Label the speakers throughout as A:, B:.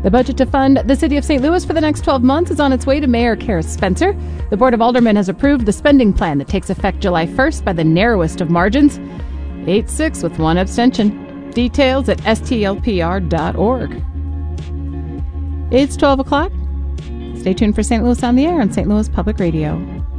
A: The budget to fund the city of St. Louis for the next 12 months is on its way to Mayor Kara Spencer. The Board of Aldermen has approved the spending plan that takes effect July 1st by the narrowest of margins, 8-6 with one abstention. Details at stlpr.org. It's 12 o'clock. Stay tuned for St. Louis on the Air on St. Louis Public Radio.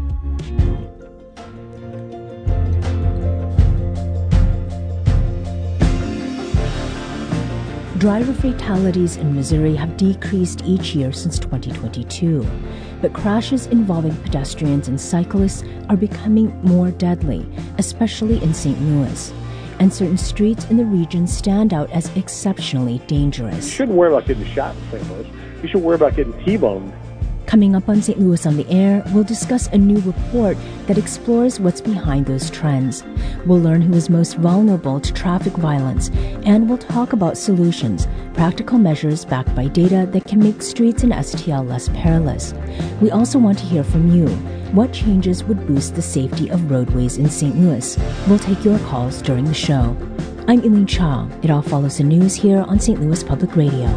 B: Driver fatalities in Missouri have decreased each year since 2022, but crashes involving pedestrians and cyclists are becoming more deadly, especially in St. Louis. And certain streets in the region stand out as exceptionally dangerous.
C: You shouldn't worry about getting shot in St. Louis. You should worry about getting T-boned.
B: Coming up on St. Louis on the Air, we'll discuss a new report that explores what's behind those trends. We'll learn who is most vulnerable to traffic violence, and we'll talk about solutions, practical measures backed by data that can make streets in STL less perilous. We also want to hear from you. What changes would boost the safety of roadways in St. Louis? We'll take your calls during the show. I'm Eileen Cha. It all follows the news here on St. Louis Public Radio.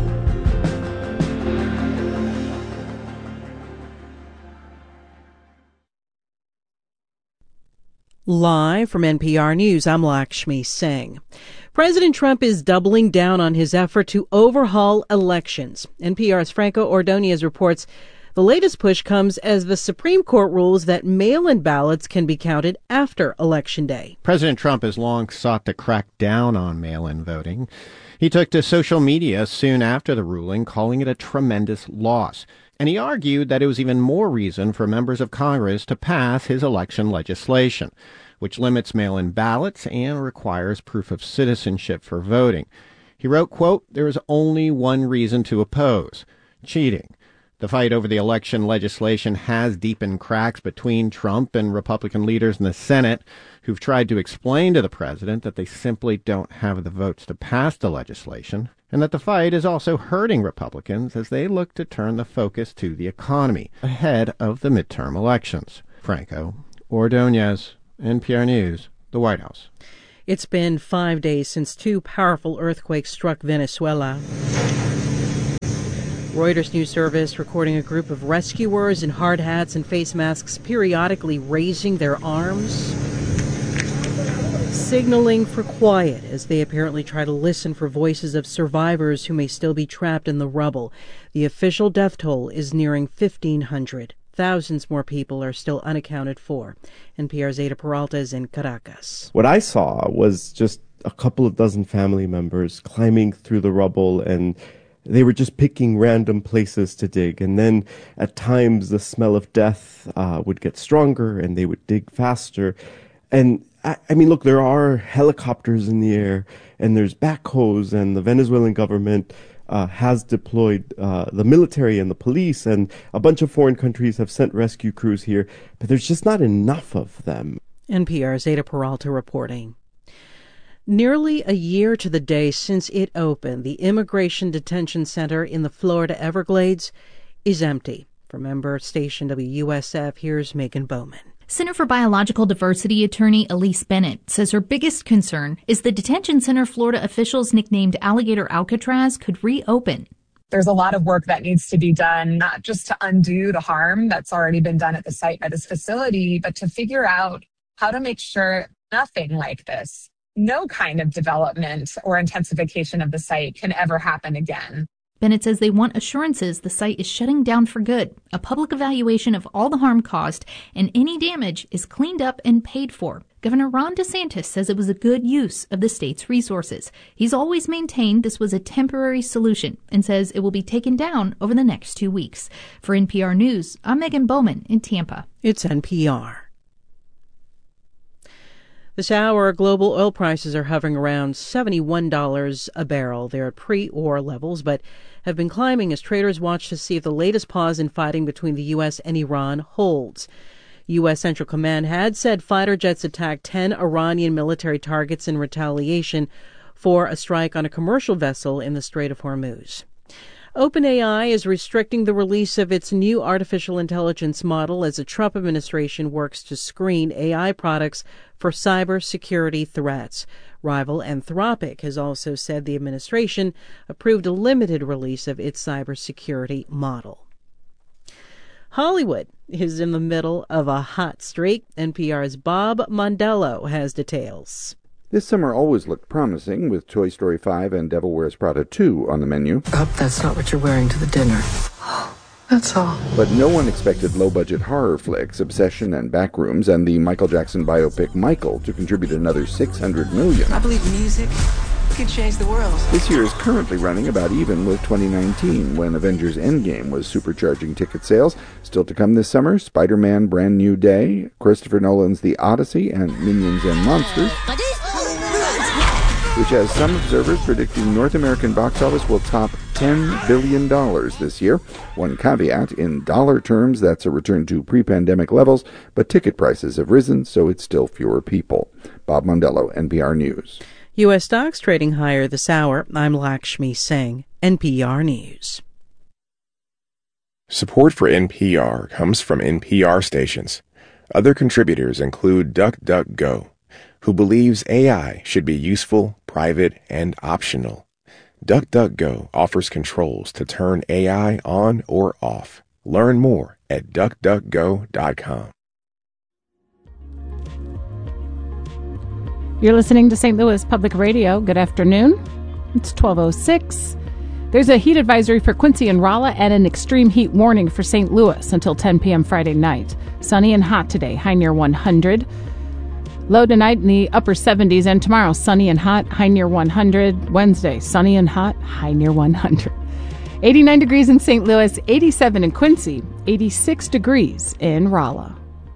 D: Live from NPR News, I'm Lakshmi Singh. President Trump is doubling down on his effort to overhaul elections. NPR's Franco Ordonez reports the latest push comes as the Supreme Court rules that mail-in ballots can be counted after Election Day.
E: President Trump has long sought to crack down on mail-in voting. He took to social media soon after the ruling, calling it a tremendous loss. And he argued that it was even more reason for members of Congress to pass his election legislation, which limits mail-in ballots and requires proof of citizenship for voting. He wrote, quote, "There is only one reason to oppose: cheating." The fight over the election legislation has deepened cracks between Trump and Republican leaders in the Senate, who've tried to explain to the president that they simply don't have the votes to pass the legislation, and that the fight is also hurting Republicans as they look to turn the focus to the economy ahead of the midterm elections. Franco Ordonez, NPR News, the White House.
D: It's been 5 days since two powerful earthquakes struck Venezuela. Reuters News Service recording a group of rescuers in hard hats and face masks periodically raising their arms, signaling for quiet as they apparently try to listen for voices of survivors who may still be trapped in the rubble. The official death toll is nearing 1,500. Thousands more people are still unaccounted for. NPR's Ada Peralta is in Caracas.
F: What I saw was just a couple of dozen family members climbing through the rubble, and they were just picking random places to dig. And then at times the smell of death would get stronger and they would dig faster. And I mean, look, there are helicopters in the air and there's backhoes, and the Venezuelan government has deployed the military and the police, and a bunch of foreign countries have sent rescue crews here, but there's just not enough of them.
D: NPR's Ada Peralta reporting. Nearly a year to the day since it opened, the Immigration Detention Center in the Florida Everglades is empty. From member station WUSF, here's Megan Bowman.
G: Center for Biological Diversity attorney Elise Bennett says her biggest concern is the detention center Florida officials nicknamed Alligator Alcatraz could reopen.
H: There's a lot of work that needs to be done, not just to undo the harm that's already been done at the site by this facility, but to figure out how to make sure nothing like this, no kind of development or intensification of the site can ever happen again.
G: Bennett says they want assurances the site is shutting down for good, a public evaluation of all the harm caused, and any damage is cleaned up and paid for. Governor Ron DeSantis says it was a good use of the state's resources. He's always maintained this was a temporary solution and says it will be taken down over the next 2 weeks. For NPR News, I'm Megan Bowman in Tampa.
D: It's NPR. This hour, global oil prices are hovering around $71 a barrel. They're at pre-war levels, but have been climbing as traders watch to see if the latest pause in fighting between the U.S. and Iran holds. U.S. Central Command had said fighter jets attacked 10 Iranian military targets in retaliation for a strike on a commercial vessel in the Strait of Hormuz. OpenAI is restricting the release of its new artificial intelligence model as the Trump administration works to screen AI products for cybersecurity threats. Rival Anthropic has also said the administration approved a limited release of its cybersecurity model. Hollywood is in the middle of a hot streak. NPR's Bob Mondello has details.
I: This summer always looked promising, with Toy Story 5 and Devil Wears Prada 2 on the menu.
J: I hope that's not what you're wearing to the dinner. That's all.
I: But no one expected low-budget horror flicks, Obsession and Backrooms, and the Michael Jackson biopic Michael to contribute another $600 million.
J: I believe music could change the world.
I: This year is currently running about even with 2019, when Avengers Endgame was supercharging ticket sales. Still to come this summer, Spider-Man Brand New Day, Christopher Nolan's The Odyssey, and Minions and Monsters, which has some observers predicting North American box office will top $10 billion this year. One caveat, in dollar terms, that's a return to pre-pandemic levels, but ticket prices have risen, so it's still fewer people. Bob Mondello, NPR News.
D: U.S. stocks trading higher this hour. I'm Lakshmi Singh, NPR News.
K: Support for NPR comes from NPR stations. Other contributors include DuckDuckGo, who believes AI should be useful, private, and optional. DuckDuckGo offers controls to turn AI on or off. Learn more at DuckDuckGo.com.
A: You're listening to St. Louis Public Radio. Good afternoon. It's 12:06. There's a heat advisory for Quincy and Rolla and an extreme heat warning for St. Louis until 10 p.m. Friday night. Sunny and hot today, high near 100. Low tonight in the upper 70s, and tomorrow sunny and hot, high near 100. Wednesday, sunny and hot, high near 100. 89 degrees in St. Louis, 87 in Quincy, 86 degrees in Rolla.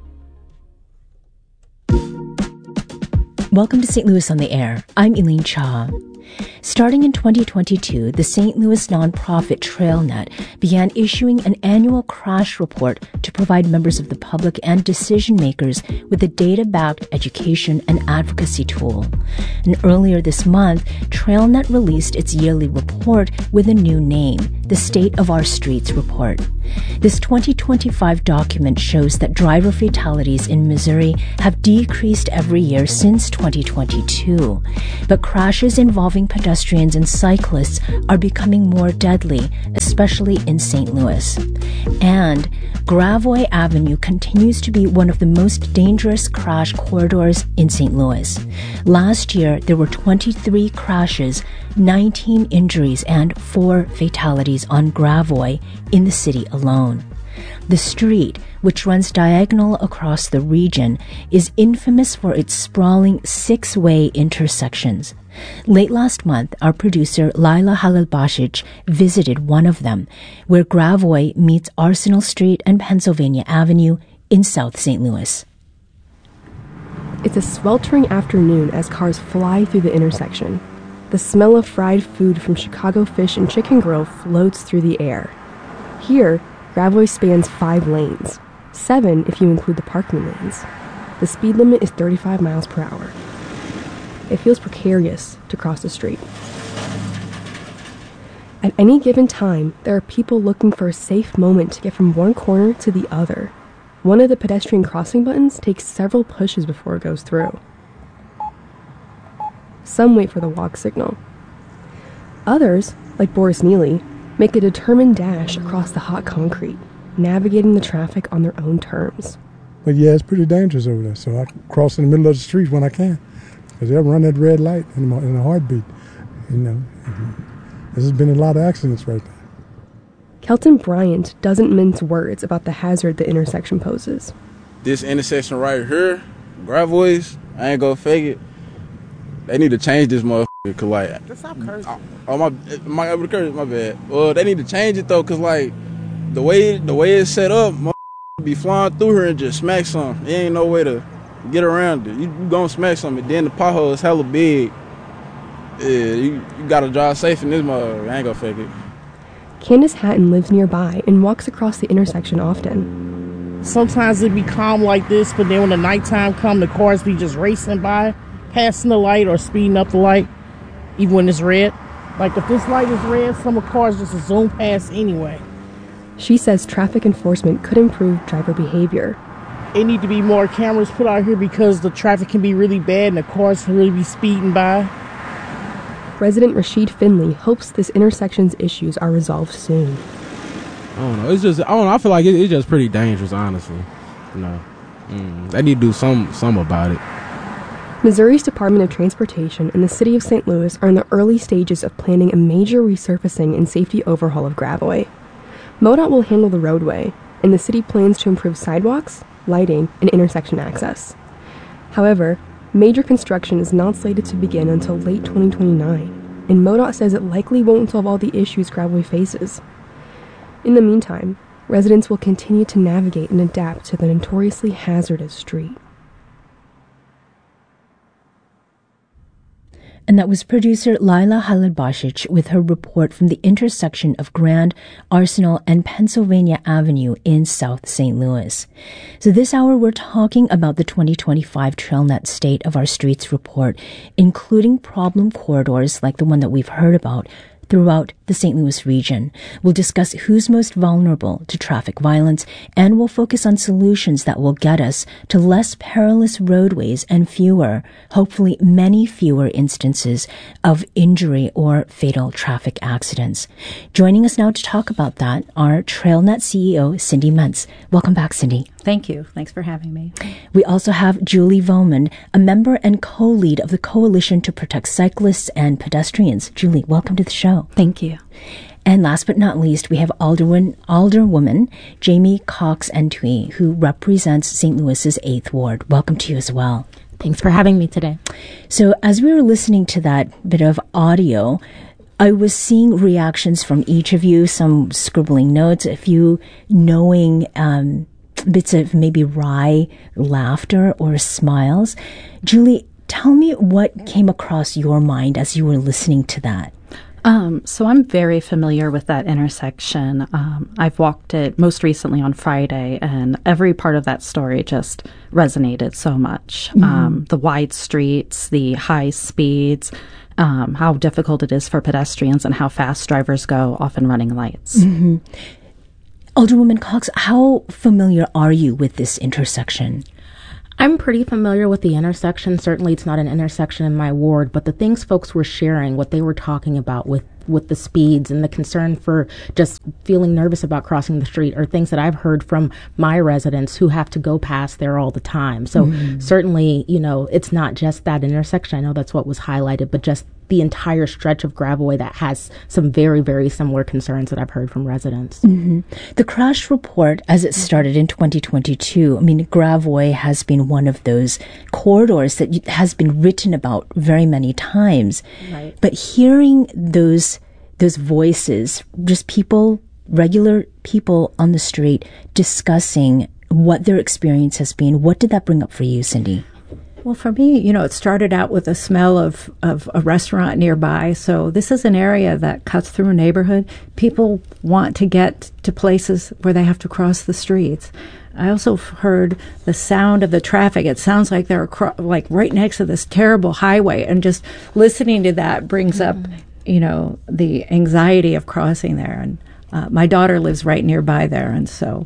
B: Welcome to St. Louis on the Air. I'm Elaine Cha. Starting in 2022, the St. Louis nonprofit TrailNet began issuing an annual crash report to provide members of the public and decision makers with a data-backed education and advocacy tool. And earlier this month, TrailNet released its yearly report with a new name, the State of Our Streets Report. This 2025 document shows that driver fatalities in Missouri have decreased every year since 2022, but crashes involving pedestrians and cyclists are becoming more deadly, especially in St. Louis. And Gravois Avenue continues to be one of the most dangerous crash corridors in St. Louis. Last year, there were 23 crashes, 19 injuries, and 4 fatalities on Gravois in the city alone. The street, which runs diagonal across the region, is infamous for its sprawling 6-way intersections. Late last month, our producer Laila Halilbasic visited one of them, where Gravois meets Arsenal Street and Pennsylvania Avenue in South St. Louis.
L: It's a sweltering afternoon as cars fly through the intersection. The smell of fried food from Chicago Fish and Chicken Grill floats through the air. Here, Gravois spans 5 lanes, 7 if you include the parking lanes. The speed limit is 35 miles per hour. It feels precarious to cross the street. At any given time, there are people looking for a safe moment to get from one corner to the other. One of the pedestrian crossing buttons takes several pushes before it goes through. Some wait for the walk signal. Others, like Boris Neely, make a determined dash across the hot concrete, navigating the traffic on their own terms.
M: But yeah, it's pretty dangerous over there, so I cross in the middle of the street when I can, because they'll run that red light in a heartbeat, you know. There's been a lot of accidents right there.
L: Kelton Bryant doesn't mince words about the hazard the intersection poses.
N: This intersection right here, Gravois, I ain't gonna fake it. They need to change this motherfucker, cause like,
O: just stop cursing.
N: My bad. Well, they need to change it though, cause like the way it's set up, be flying through here and just smack something. There ain't no way to get around it. You gonna smack something, then the pothole is hella big. Yeah, you gotta drive safe in this motherfucker. I ain't gonna fake it.
L: Candace Hatton lives nearby and walks across the intersection often.
O: Sometimes it be calm like this, but then when the nighttime come, the cars be just racing by, passing the light or speeding up the light, even when it's red. Like if this light is red, some of the cars just zoom past anyway.
L: She says traffic enforcement could improve driver behavior.
O: it need to be more cameras put out here because the traffic can be really bad and the cars can really be speeding by.
L: Resident Rashid Finley hopes this intersection's issues are resolved soon.
P: I don't know. It's just, I don't know. I feel like it's just pretty dangerous, honestly. You know, they need to do some about it.
L: Missouri's Department of Transportation and the City of St. Louis are in the early stages of planning a major resurfacing and safety overhaul of Gravois. MoDOT will handle the roadway, and the city plans to improve sidewalks, lighting, and intersection access. However, major construction is not slated to begin until late 2029, and MoDOT says it likely won't solve all the issues Gravois faces. In the meantime, residents will continue to navigate and adapt to the notoriously hazardous street.
B: And that was producer Laila Halil-Basic with her report from the intersection of Grand, Arsenal, and Pennsylvania Avenue in South St. Louis. So this hour, we're talking about the 2025 TrailNet State of Our Streets report, including problem corridors like the one that we've heard about throughout the St. Louis region. We'll discuss who's most vulnerable to traffic violence, and we'll focus on solutions that will get us to less perilous roadways and fewer, hopefully many fewer instances of injury or fatal traffic accidents. Joining us now to talk about that are TrailNet CEO Cindy Mentz. Welcome back, Cindy.
Q: Thank you. Thanks for having me.
B: We also have Julie Voman, a member and co-lead of the Coalition to Protect Cyclists and Pedestrians. Julie, welcome to the show.
Q: Thank you.
B: And last but not least, we have Alderwoman Jamie Cox Entwee, who represents St. Louis's 8th Ward. Welcome to you as well.
Q: Thanks for having me today.
B: So as we were listening to that bit of audio, I was seeing reactions from each of you, some scribbling notes, a few knowing bits of maybe wry laughter or smiles. Julie, tell me what came across your mind as you were listening to that.
Q: So I'm very familiar with that intersection. I've walked it most recently on Friday, and every part of that story just resonated so much. The wide streets, the high speeds, how difficult it is for pedestrians, and how fast drivers go, often running lights.
B: Mm-hmm. Alderwoman Cox, how familiar are you with this intersection?
R: I'm pretty familiar with the intersection. Certainly it's not an intersection in my ward, but the things folks were sharing, what they were talking about with the speeds and the concern for just feeling nervous about crossing the street are things that I've heard from my residents who have to go past there all the time. So certainly, you know, it's not just that intersection. I know that's what was highlighted, but just the entire stretch of Gravois that has some very, very similar concerns that I've heard from residents.
B: Mm-hmm. The crash report, as it started in 2022, I mean, Gravois has been one of those corridors that has been written about very many times.
Q: Right.
B: But hearing those voices, just people, regular people on the street discussing what their experience has been, what did that bring up for you, Cindy?
Q: Well, for me, you know, it started out with the smell of a restaurant nearby. So this is an area that cuts through a neighborhood. People want to get to places where they have to cross the streets. I also heard the sound of the traffic. It sounds like they're like right next to this terrible highway. And just listening to that brings up, you know, the anxiety of crossing there. And my daughter lives right nearby there. And so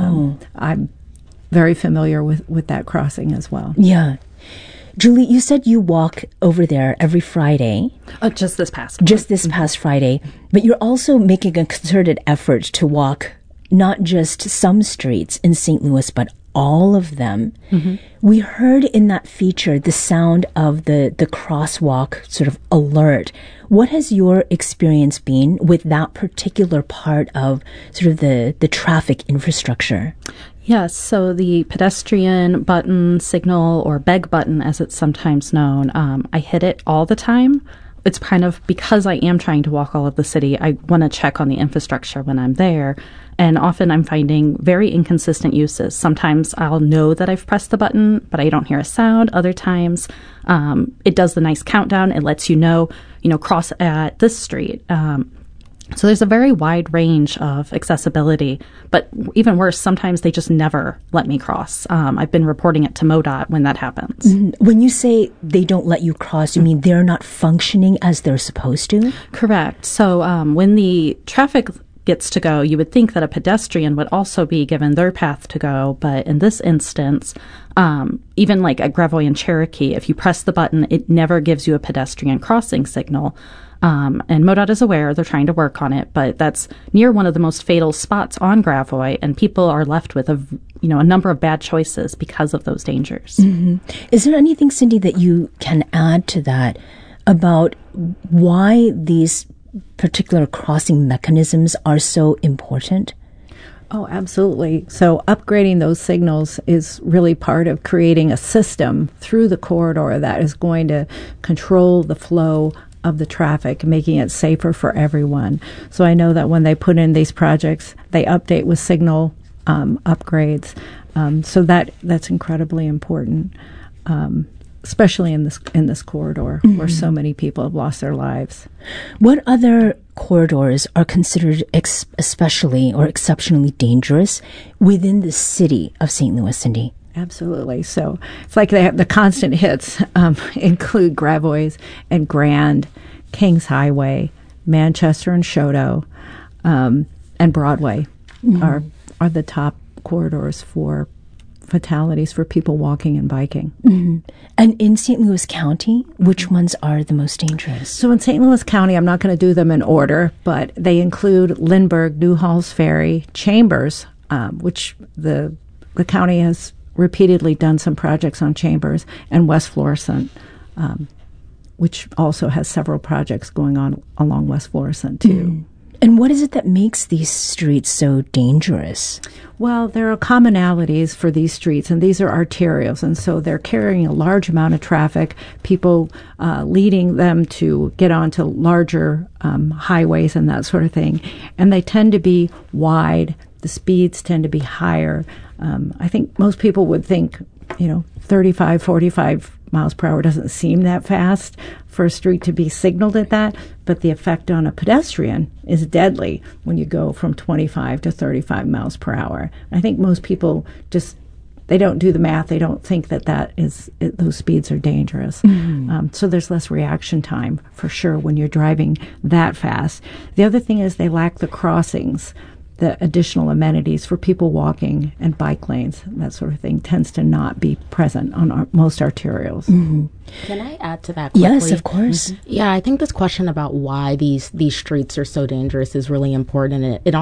Q: I'm very familiar with that crossing as well.
B: Yeah. Julie, you said you walk over there every Friday.
Q: Just this past
B: Friday. But you're also making a concerted effort to walk not just some streets in St. Louis, but all of them. Mm-hmm. We heard in that feature the sound of the crosswalk sort of alert. What has your experience been with that particular part of sort of the traffic infrastructure?
Q: Yes, so the pedestrian button signal, or beg button as it's sometimes known, I hit it all the time. It's kind of because I am trying to walk all of the city, I want to check on the infrastructure when I'm there. And often I'm finding very inconsistent uses. Sometimes I'll know that I've pressed the button, but I don't hear a sound. Other times it does the nice countdown. It lets you know, cross at this street. So there's a very wide range of accessibility, but even worse, sometimes they just never let me cross. I've been reporting it to MoDOT when that happens.
B: Mm-hmm. When you say they don't let you cross, you mean they're not functioning as they're supposed to?
Q: Correct. So when the traffic gets to go, you would think that a pedestrian would also be given their path to go. But in this instance, even like at Gravois and Cherokee, if you press the button, it never gives you a pedestrian crossing signal. And MoDOT is aware, they're trying to work on it, but that's near one of the most fatal spots on Gravois, and people are left with a number of bad choices because of those dangers.
B: Mm-hmm. Is there anything, Cindy, that you can add to that about why these particular crossing mechanisms are so important?
S: Oh, absolutely. So upgrading those signals is really part of creating a system through the corridor that is going to control the flow of the traffic, making it safer for everyone. So I know that when they put in these projects, they update with signal upgrades. So that's incredibly important, especially in this corridor where so many people have lost their lives.
B: What other corridors are considered especially or exceptionally dangerous within the city of St. Louis, Cindy?
S: Absolutely. So it's like they have the constant hits include Gravois and Grand, Kings Highway, Manchester and Choteau, and Broadway are the top corridors for fatalities for people walking and biking.
B: Mm-hmm. And in St. Louis County, which ones are the most dangerous?
S: So in St. Louis County, I'm not going to do them in order, but they include Lindbergh, New Halls Ferry, Chambers, which the county has repeatedly done some projects on Chambers, and West Florissant, which also has several projects going on along West Florissant, too.
B: And what is it that makes these streets so dangerous?
S: Well, there are commonalities for these streets, and these are arterials, and so they're carrying a large amount of traffic, people leading them to get onto larger highways and that sort of thing. And they tend to be wide. The speeds tend to be higher. I think most people would think, 35, 45 miles per hour doesn't seem that fast for a street to be signaled at that, but the effect on a pedestrian is deadly when you go from 25 to 35 miles per hour. I think most people they don't do the math. They don't think those speeds are dangerous. So there's less reaction time for sure when you're driving that fast. The other thing is they lack the crossings. The additional amenities for people walking and bike lanes, that sort of thing, tends to not be present on most arterials.
R: Can I add to that quickly?
B: Yes, of course.
R: Yeah, I think this question about why these streets are so dangerous is really important. And it